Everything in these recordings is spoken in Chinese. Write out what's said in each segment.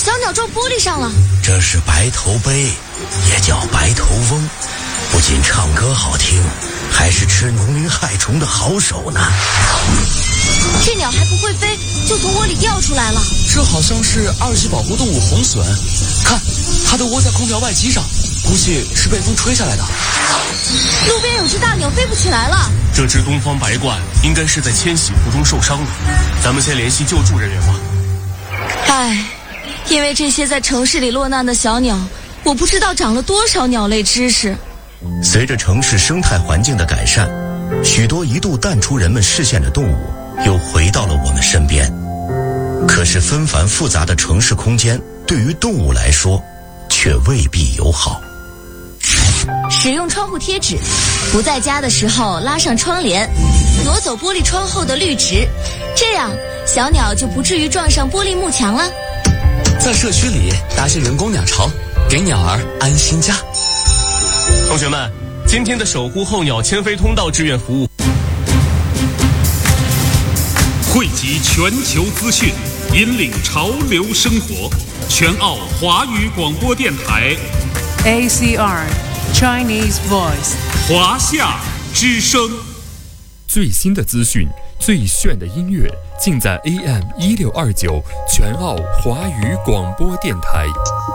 小鸟撞玻璃上了。 这是白头杯，也叫白头翁，不仅唱歌好听，还是吃农林害虫的好手呢。 这鸟还不会飞，就从窝里掉出来了。 这好像是二级保护动物红隼，看，它都窝在空调外机上，估计是被风吹下来的。 路边有只大鸟飞不起来了。 这只东方白鹳应该是在迁徙途中受伤了，咱们先联系救助人员吧。 唉，因为这些在城市里落难的小鸟，我不知道长了多少鸟类知识。 随着城市生态环境的改善，许多一度淡出人们视线的动物又回到了我们身边。可是纷繁复杂的城市空间对于动物来说却未必友好。 使用窗户贴纸，不在家的时候拉上窗帘，挪走玻璃窗后的绿植，这样小鸟就不至于撞上玻璃幕墙了。 在社区里搭些人工鸟巢，给鸟儿安心家。 同学们，今天的守护候鸟迁飞通道志愿服务， 汇集全球资讯，引领潮流生活。全澳华语广播电台 ACR Chinese Voice 华夏之声。 最新的资讯，最炫的音乐，尽在 AM1629全澳华语广播电台。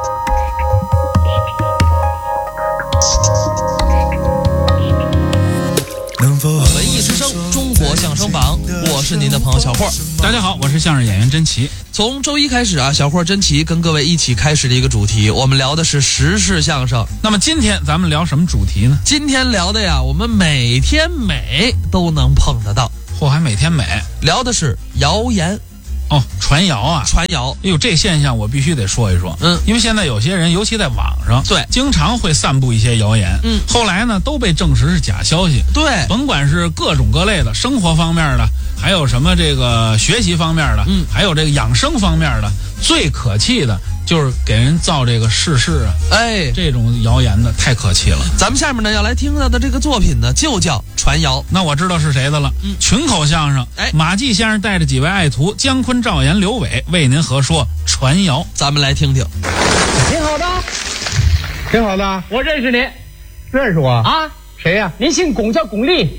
文艺之声，中国相声榜，我是您的朋友小霍。 大家好，我是相声演员甄奇。 从周一开始啊，小霍甄奇跟各位一起开始了一个主题，我们聊的是时事相声。 那么今天咱们聊什么主题呢？ 今天聊的呀，我们每天美都能碰得到。 嚯，还每天美？ 聊的是谣言。 哦，传谣啊， 传谣。 哎呦，这现象我必须得说一说。因为现在有些人，尤其在网上， 对， 经常会散布一些谣言。后来呢，都被证实是假消息。 对， 甭管是各种各类的，生活方面的，还有什么这个学习方面的，还有这个养生方面的，最可气的就是给人造这个世事啊，这种谣言的太可气了。 咱们下面呢要来听到的这个作品呢，就叫传谣。 那我知道是谁的了，群口相声。马季先生带着几位爱徒姜昆、赵岩、刘伟为您合说传谣， 咱们来听听。 挺好的， 挺好的。 我认识您， 认识我啊？ 谁呀？ 您姓巩，叫巩俐。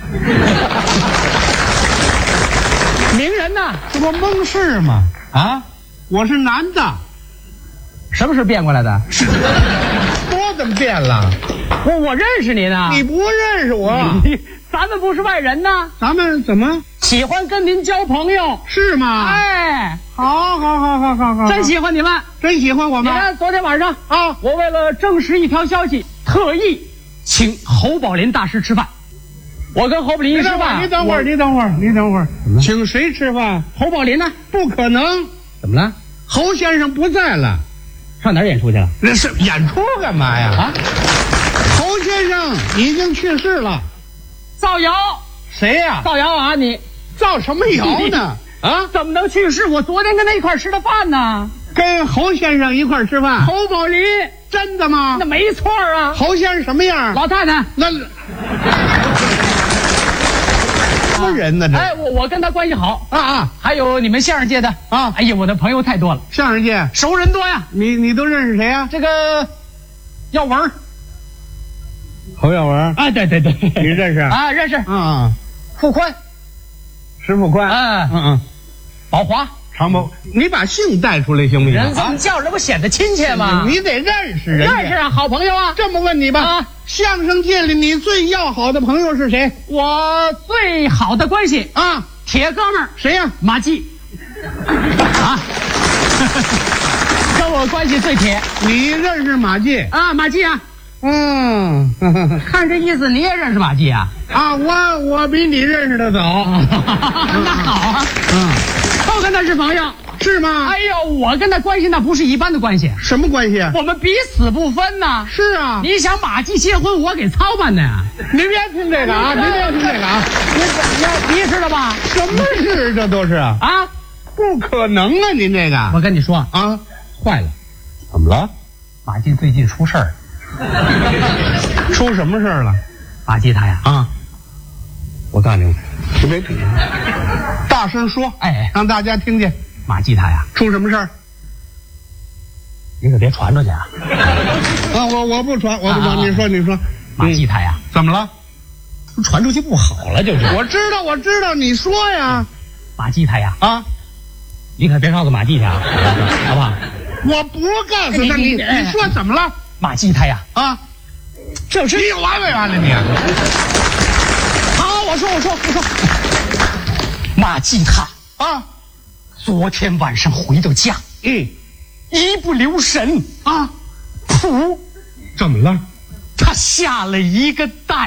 名人呐， 这不蒙氏吗？ 啊， 我是男的。 什么时候变过来的？ 我怎么变了？ 我认识您啊。 你不认识我？ 咱们不是外人呐。 咱们怎么喜欢跟您交朋友？ 是吗？ 哎， 好， 真喜欢你们， 真喜欢我们。 你看昨天晚上啊， 我为了证实一条消息，特意请侯宝林大师吃饭。我跟侯宝林一吃饭， 你等会儿，请谁吃饭？ 侯宝林呢？ 不可能。 怎么了？ 侯先生不在了， 上哪儿演出去了？ 那是演出干嘛呀？ 啊， 侯先生已经去世了。 造谣？ 谁呀？ 造谣啊！你造什么谣呢？啊， 怎么能去世？我昨天跟他一块吃的饭呢。 跟侯先生一块吃饭？ 侯宝林， 真的吗？ 那没错啊。 侯先生什么样？ 老太太。 那什么人呢？这我跟他关系好啊。 还有你们相声界的啊，哎呀，我的朋友太多了。 相声界熟人多呀。 你都认识谁呀？ 这个耀文。 侯耀文。 哎，对， 你认识啊？认识。傅宽， 石富宽。 宝华。 常宝，你把姓带出来行不行？ 人这么叫，这不显得亲切吗？ 你得认识人。 认识啊，好朋友啊。 这么问你吧，相声界里你最要好的朋友是谁？ 我最好的关系啊，铁哥们儿。 谁呀？ 马季。啊，跟我关系最铁。 你认识马季啊？马季啊。看这意思你也认识马季啊？ 啊，我比你认识的早。 那好啊。都跟他是朋友。 是吗？ 哎呦，我跟他关系那不是一般的关系。 什么关系？ 我们彼此不分呐。 是啊。 你想马季结婚，我给操办的呀。 您别听这个啊，您别听这个啊。 你知道吧？ 什么事这都是啊？ 啊， 不可能啊！您这个， 我跟你说啊， 坏了。 怎么了？ 马季最近出事儿了。 出什么事儿了？ 马季他呀啊，我告诉你，你别大声说， 哎， 让大家听见。 马季他呀出什么事儿？ 你可别传出去啊！ 啊，我不传，我不传。你说， 马季他呀， 怎么了？ 传出去不好了，就是。 我知道，你说呀。 马季他呀， 啊， 你可别告诉马季他啊，好不好？ 我不告诉他，你说怎么了？ 马季他呀， 啊， 这是你有完没完了你？ 好，我说，马季他啊， 昨天晚上回到家，一不留神啊，噗， 怎么了？ 他下了一个蛋。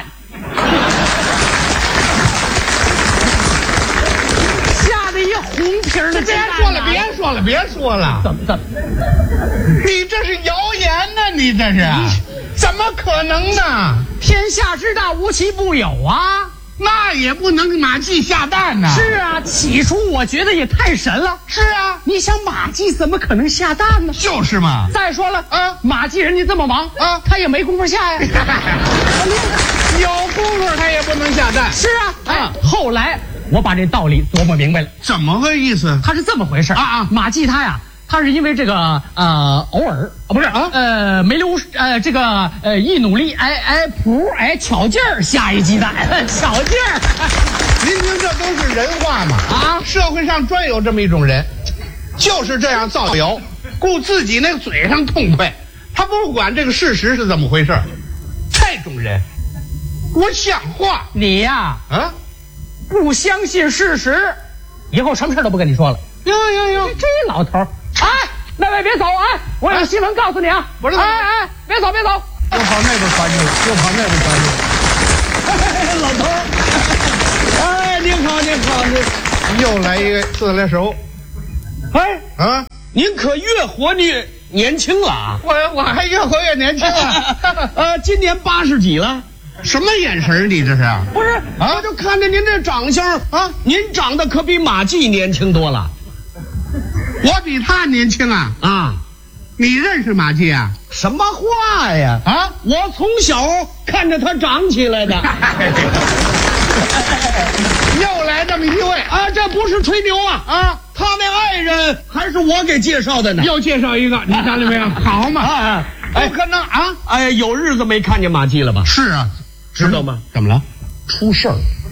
一红皮儿的别说了！ 怎么？ 你这是谣言呢？你这是？怎么可能呢？ 天下之大，无奇不有啊！ 那也不能马季下蛋呢。 是啊，起初我觉得也太神了。 是啊， 你想马季怎么可能下蛋呢？ 就是嘛。 再说了啊，马季人家这么忙啊，他也没工夫下呀。 有功夫他也不能下蛋。 是啊，后来我把这道理琢磨明白了。 怎么个意思？ 他是这么回事啊！马季他呀，他是因为这个偶尔不是啊没留这个一努力巧劲儿下一鸡蛋，巧劲儿。 您听这都是人话嘛啊！社会上专有这么一种人，就是这样造谣，顾自己那个嘴上痛快，他不管这个事实是怎么回事。这种人不像话。 你呀不相信事实，以后什么事都不跟你说了。 哟， 这老头哎，那位别走啊！我有新闻告诉你啊！ 不是， 别走！ 又跑那边传去了。 老头您好， 又来一个自来熟。 您可越活越年轻了啊！ 我还越活越年轻了。 今年80几了。 什么眼神？你这是？ 不是我就看着您这长相啊，您长得可比马季年轻多了。 我比他年轻啊！你认识马季啊？ 什么话呀？我从小看着他长起来的。 又来这么一位啊！这不是吹牛啊！他那爱人还是我给介绍的呢。 又介绍一个，你看见没有？好嘛！不可能啊！ 哎，有日子没看见马季了吧？ 是啊， 知道吗？ 怎么了？ 出事儿。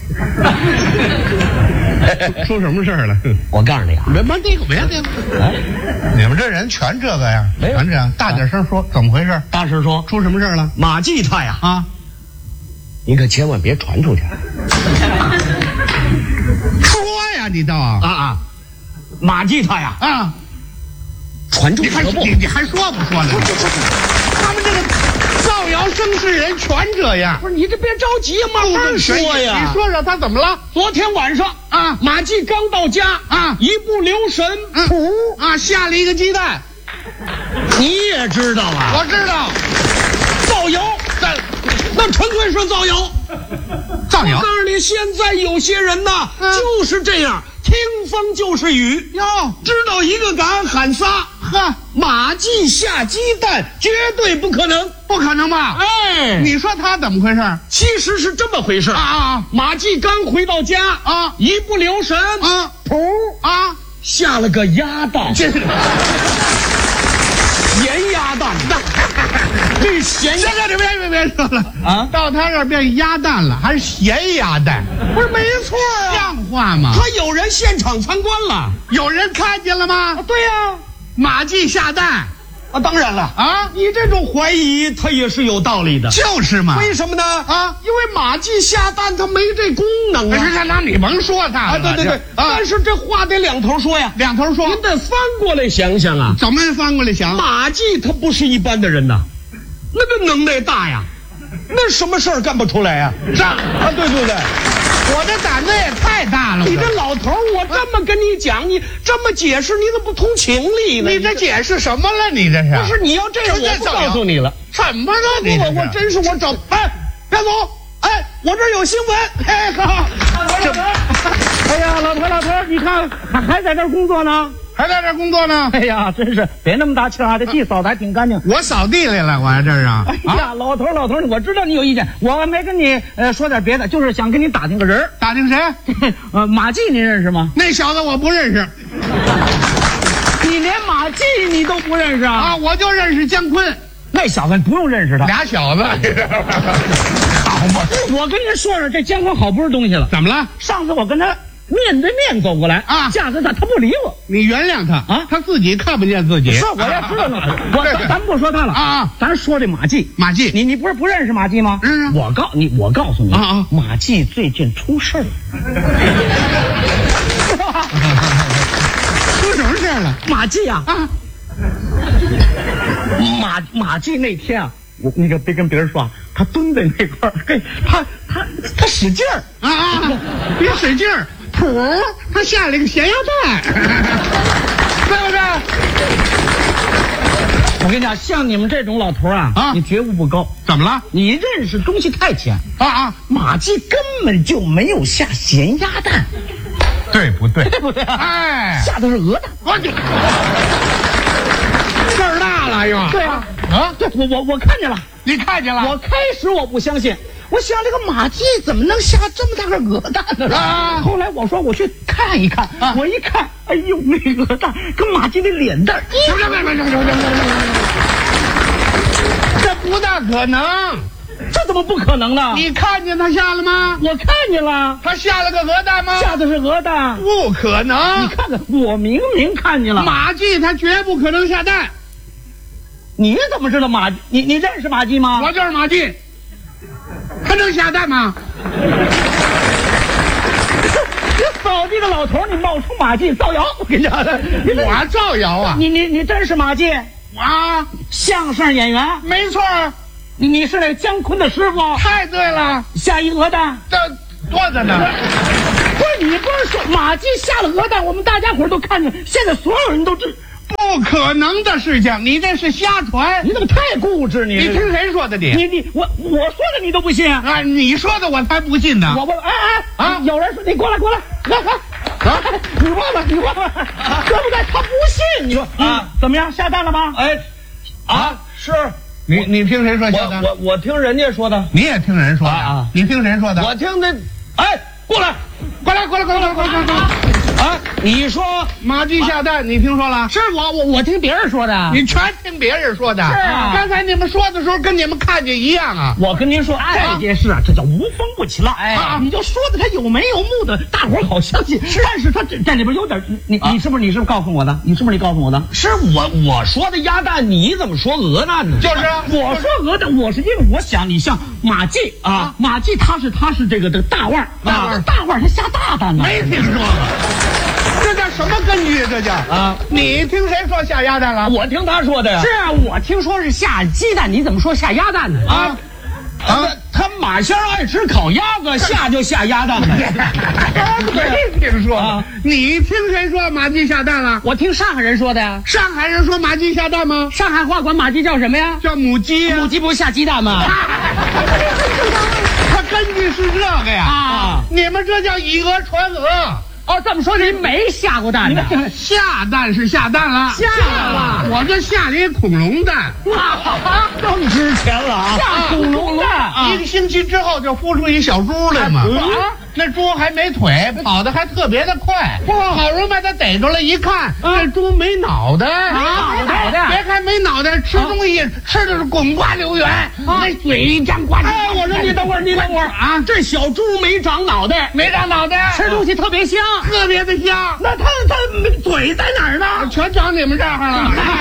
出什么事儿了？ 我告诉你啊， 别你们这人全这个呀，全这样，大点声说，怎么回事？ 大声说， 出什么事了？ 马季他呀你可千万别传出去。 说呀，你倒马季他呀传出去你还说不说了？他们这个造谣生事人全这样。 不是你这别着急呀，慢慢说呀。 你说他怎么了？ 昨天晚上马季刚到家一不留神噗下了一个鸡蛋。 你也知道啊？ 我知道。 造谣，那纯粹是造谣。 造谣！ 我告诉你，现在有些人呐就是这样，听风就是雨知道一个敢喊仨。马季下鸡蛋绝对不可能。 不可能吧？你说他怎么回事？ 其实是这么回事马季刚回到家一不留神噗下了个鸭蛋。咸鸭蛋。这咸鸭蛋， 别说了到他这儿变鸭蛋了，还是咸鸭蛋？ 不是没错像话吗？ 他有人现场参观了， 有人看见了吗？ 对呀， 马季下蛋当然了你这种怀疑他也是有道理的。 就是嘛。 为什么呢？因为马季下蛋他没这功能那你甭说他了。 对但是这话得两头说呀。 两头说。 您得翻过来想想啊。 怎么翻过来想？ 马季他不是一般的人呐，那个能耐大呀，那什么事儿干不出来呀？对不对？ 我这胆子也太大了。 你这老头，我这么跟你讲，你这么解释，你怎么不通情理呢？ 你这解释什么了？你这是？ 不是你要这样，我不告诉你了。 什么了？你我真是我找别走！我这有新闻。好，哎呀，老头，你看还在这儿工作呢？ 还在这儿工作呢？ 哎呀，真是别那么大气啊！这地扫的还挺干净。 我扫地来了，我在这儿哎呀，老头，我知道你有意见，我没跟你说点别的，就是想跟你打听个人。 打听谁？ 马季您认识吗？ 那小子我不认识。 你连马马季你都不认识啊？ 我就认识姜昆， 那小子不用认识他， 俩小子。好嘛， 我跟您说说，这姜昆好不是东西了。 怎么了？ 上次我跟他面对面走过来啊，架着他不理我。 你原谅他啊，他自己看不见自己。 是，我要知道呢。咱不说他了啊，咱说这马季。 马季， 你不是不认识马季吗？ 认识。 我告诉你啊，马季最近出事了。 出什么事了？ 马季啊！马季那天啊，我那个别跟别人说啊，他蹲在那块儿，他使劲儿别使劲儿，噗，他下了一个咸鸭蛋，对不对？ 我跟你讲，像你们这种老头啊，你觉悟不高。 怎么了？ 你认识东西太浅马季根本就没有下咸鸭蛋， 对不对？ 对不对？哎，下的是鹅蛋。 事儿大了又。 对啊，对，我看见了。 你看见了？ 我开始我不相信，我想这个马季怎么能下这么大个鹅蛋呢？后来我说我去看一看，我一看，哎呦，那鹅蛋跟马季的脸蛋， 这不大可能。 这怎么不可能呢？ 你看见他下了吗？ 我看见了。 他下了个鹅蛋吗？ 下的是鹅蛋。 不可能。 你看看，我明明看见了。 马季他绝不可能下蛋。 你怎么知道你认识马季吗？ 我就是马季。他能下蛋吗？ 你扫地的老头，你冒充马季造谣，我跟你讲， 我造谣啊！ 你真是马季啊？ 相声演员？ 没错。 你是那姜昆的师傅？ 太对了， 下一鹅蛋， 这多着呢。 不是你不是说马季下了鹅蛋，我们大家伙都看见，现在所有人都知。 不可能的事情，你这是瞎传。 你怎么太固执？你听谁说的？ 我说的你都不信啊？你说的我才不信呢。 有人说你过来，你问了，对不对？他不信，你说怎么样？下蛋了吗？是。 你听谁说下蛋？ 我听人家说的。 你也听人说的？你听谁说的？ 我听的。过来！你说马季下蛋，你听说了？ 是我听别人说的。 你全听别人说的。 是啊， 刚才你们说的时候跟你们看见一样啊。 我跟您说，这件事这叫无风不起浪。你就说的他有眉有目的，大伙好相信。但是他这里边有点，你是不是告诉我的？你告诉我的？是我说的鸭蛋，你怎么说鹅蛋呢？ 就是我说鹅蛋，我是因为我想你像马季马季他是这个大腕大腕他下大蛋呢？ 没听说过。这叫什么根据？这叫你听谁说下鸭蛋了？ 我听他说的呀。是啊，我听说是下鸡蛋，你怎么说下鸭蛋呢？他马仙爱吃烤鸭子，下就下鸭蛋了。 没听说。你听谁说马季下蛋了？ 我听上海人说的呀。 上海人说马季下蛋吗？ 上海话管马季叫什么呀？ 叫母鸡呀。 母鸡不是下鸡蛋吗？ 他根据是这个呀。你们这叫以讹传讹。 这么说您没下过蛋呢？ 下蛋是下蛋了， 下了， 我这下了一恐龙蛋， 更值钱了下恐龙蛋 ，1个星期之后就孵出一小猪来嘛。那猪还没腿，跑得还特别的快。好容易把它逮着了，一看，这猪没脑袋，别看没脑袋，吃东西吃的是滚瓜流圆，那嘴一张呱。 我说你等会儿啊，这小猪没长脑袋，吃东西特别香， 特别的香。 那它嘴在哪儿呢？ 全长你们这儿了。